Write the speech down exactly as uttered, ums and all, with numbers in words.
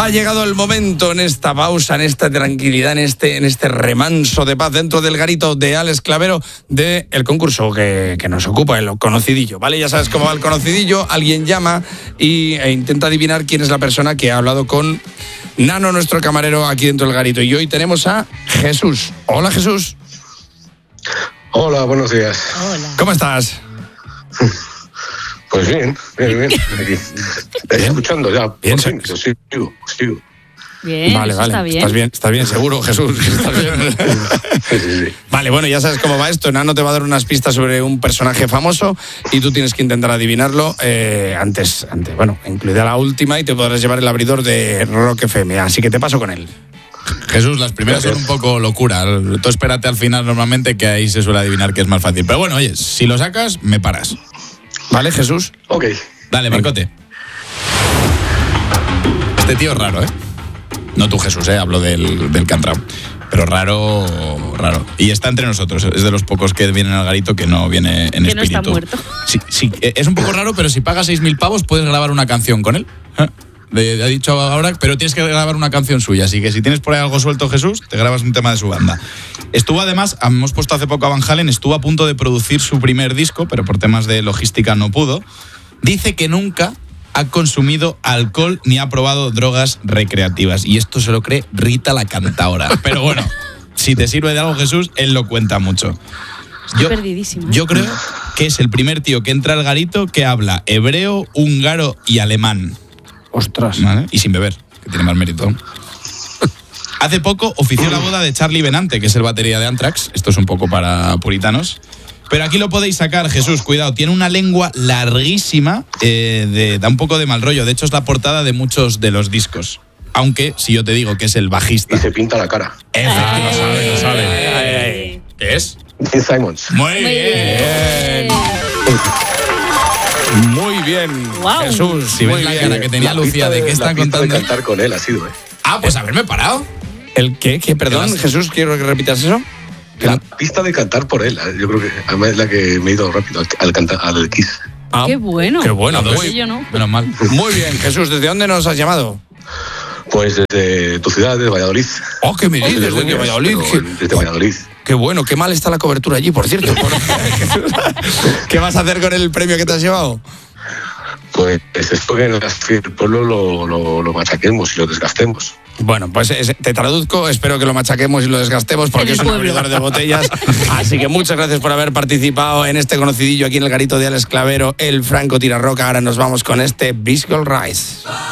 Ha llegado el momento en esta pausa, en esta tranquilidad, en este, en este remanso de paz dentro del garito de Alex Clavero del concurso que, que nos ocupa, el conocidillo, ¿vale? Ya sabes cómo va el conocidillo, alguien llama y, e intenta adivinar quién es la persona que ha hablado con Nano, nuestro camarero, aquí dentro del garito. Y hoy tenemos a Jesús. Hola, Jesús. Hola, buenos días. Hola. ¿Cómo estás? Pues bien, bien, bien. Aquí. Estoy escuchando ya. Bien, por fin, yo sigo, sigo. Bien, vale, eso vale. está bien. Estás bien, estás bien, seguro, Jesús. ¿Estás bien? Sí, sí, sí. Vale, bueno, ya sabes cómo va esto. Nano te va a dar unas pistas sobre un personaje famoso y tú tienes que intentar adivinarlo eh, antes, antes, bueno, incluida la última, y te podrás llevar el abridor de Rock F M. Así que te paso con él. Jesús, las primeras son un poco locura. Tú espérate al final normalmente, que ahí se suele adivinar que es más fácil. Pero bueno, oye, si lo sacas, me paras. ¿Vale, Jesús? Ok. Dale, Marcote. Este tío es raro, ¿eh? No tú, Jesús, ¿eh? Hablo del, del Cantrao. Pero raro, raro. Y está entre nosotros. Es de los pocos que vienen al garito que no viene en Que espíritu. no está muerto. Sí, sí, es un poco raro, pero si pagas seis mil pavos puedes grabar una canción con él. ¿Eh? Le ha dicho ahora, pero tienes que grabar una canción suya. Así que si tienes por ahí algo suelto, Jesús, te grabas un tema de su banda. Estuvo además, hemos puesto hace poco a Van Halen, estuvo a punto de producir su primer disco, pero por temas de logística no pudo. Dice que nunca ha consumido alcohol ni ha probado drogas recreativas. Y esto se lo cree Rita la cantaora. Pero bueno, si te sirve de algo, Jesús, él lo cuenta mucho. Estoy perdidísima. Yo creo que es el primer tío que entra al garito que habla hebreo, húngaro y alemán. Ostras. ¿Vale? Y sin beber, que tiene más mérito. Hace poco ofició la boda de Charlie Benante, que es el batería de Anthrax. Esto es un poco para puritanos. Pero aquí lo podéis sacar, Jesús, cuidado. Tiene una lengua larguísima, eh, de, da un poco de mal rollo. De hecho, es la portada de muchos de los discos. Aunque, si yo te digo que es el bajista. Y se pinta la cara. Efectivamente, lo sabe, lo sabe. Ay, ay. ¿Qué es? Gene Simmons. Muy Muy bien. bien. Muy bien, Wow. Jesús. Si muy ves la bien. cara que tenía La Lucía pista de qué la están pista contando. de cantar con él ha sido, ¿eh? Ah, pues haberme parado. ¿El qué? ¿Qué? Perdón, ¿Qué vas? Jesús, quiero que repitas eso. La pista de cantar por él. Yo creo que además es la que me he ido rápido al, al, cantar, al Kiss. Ah, Qué bueno. Qué bueno. A dos. Muy, Yo no. Menos mal. muy bien, Jesús. ¿Desde dónde nos has llamado? Pues desde tu ciudad, desde Valladolid. Oh, ¿qué me dices? Desde Desde Valladolid. pero Qué, Desde Valladolid. qué bueno, qué mal está la cobertura allí, por cierto. ¿Qué vas a hacer con el premio que te has llevado? Pues esto que en el pueblo lo, lo, lo machaquemos y lo desgastemos. Bueno, pues es, te traduzco, espero que lo machaquemos y lo desgastemos porque En el es un pueblo. abridor de botellas. Así que muchas gracias por haber participado en este conocidillo aquí en el garito de Alex Clavero, el Franco Tirarroca. Ahora nos vamos con este Biscuit Rise.